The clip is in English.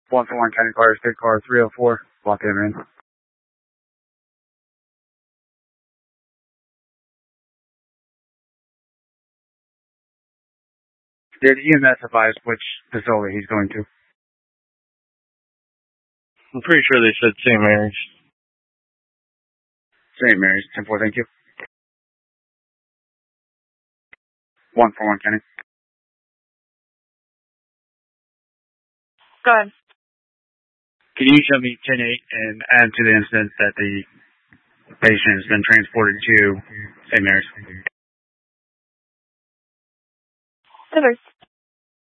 141 County Fire State Car 304. Block A main. Did EMS advise which facility he's going to? I'm pretty sure they said St. Mary's. St. Mary's. 10-4, thank you. 141 County. Go ahead. Can you show me 10-8 and add to the incident that the patient has been transported to St. Mary's? Reverse.